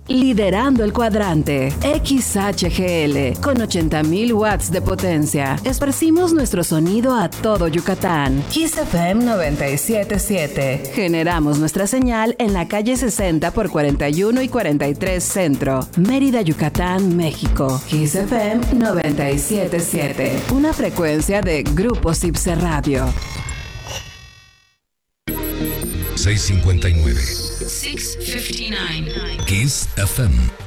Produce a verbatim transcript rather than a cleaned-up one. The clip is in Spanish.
Liderando el cuadrante, X H G L, con ochenta mil watts de potencia. Esparcimos nuestro sonido a todo Yucatán. Kiss F M noventa y siete punto siete. Generamos nuestra señal en la calle sesenta por cuarenta y uno y cuarenta y tres Centro, Mérida, Yucatán, México. Kiss F M noventa y siete punto siete. Una frecuencia de Grupo Cipse Radio. seiscientos cincuenta y nueve. seiscientos cincuenta y nueve. Kiss F M.